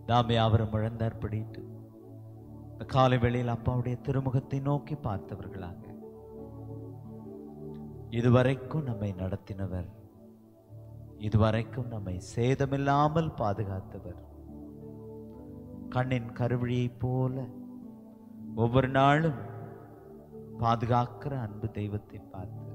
நாம் யாவரும் முழந்தாற்படிட்டு காலை வேளையில் அப்பாவுடைய திருமுகத்தை நோக்கி பார்த்தவர்களாக, இதுவரைக்கும் நம்மை நடத்தினவர், இதுவரைக்கும் நம்மை சேதமில்லாமல் பாதுகாத்தவர், கண்ணின் கருவிழியை போல ஒவ்வொரு நாளும் பாதுகாக்கிற அன்பு தெய்வத்தை பார்த்து